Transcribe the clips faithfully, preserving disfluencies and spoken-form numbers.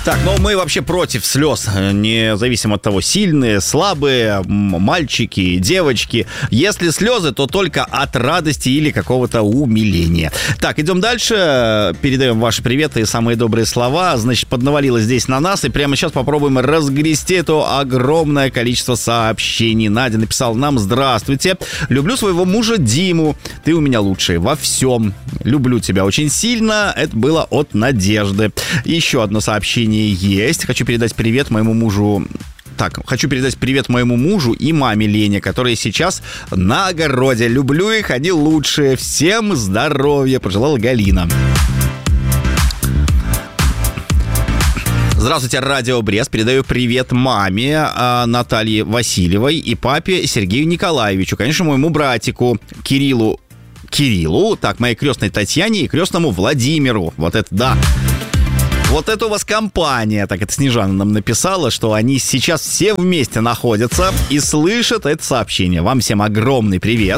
Так, ну мы вообще против слез, независимо от того, сильные, слабые, мальчики, девочки. Если слезы, то только от радости или какого-то умиления. Так, идем дальше. Передаем ваши приветы и самые добрые слова. Значит, поднавалилось здесь на нас. И прямо сейчас попробуем разгрести это огромное количество сообщений. Надя написала нам: здравствуйте. Люблю своего мужа Диму. Ты у меня лучший во всем. Люблю тебя очень сильно. Это было от Надежды. Еще одно сообщение есть. Хочу передать привет моему мужу. Так, хочу передать привет моему мужу и маме Лене, которые сейчас на огороде. Люблю их, они лучшие. Всем здоровья, пожелала Галина. Здравствуйте, Радио Брест. Передаю привет маме а, Наталье Васильевой и папе Сергею Николаевичу. Конечно, моему братику Кириллу. Кириллу, так, моей крестной Татьяне и крестному Владимиру. Вот это да. Вот это у вас компания, так это Снежана нам написала, что они сейчас все вместе находятся и слышат это сообщение. Вам всем огромный привет.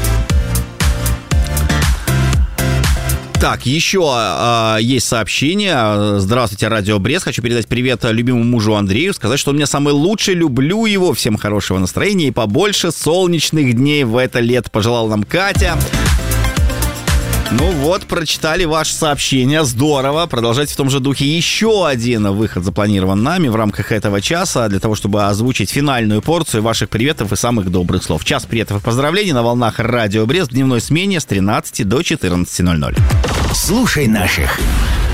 Так, еще э, есть сообщение. Здравствуйте, Радио Брест. Хочу передать привет любимому мужу Андрею, сказать, что он у меня самый лучший, люблю его. Всем хорошего настроения и побольше солнечных дней в это лето, пожелала нам Катя. Ну вот, прочитали ваше сообщение, здорово. Продолжайте в том же духе. Еще один выход запланирован нами в рамках этого часа для того, чтобы озвучить финальную порцию ваших приветов и самых добрых слов. Час приветов и поздравлений на волнах Радио Брест в дневной смене с тринадцати до четырнадцати ноль ноль. Слушай наших.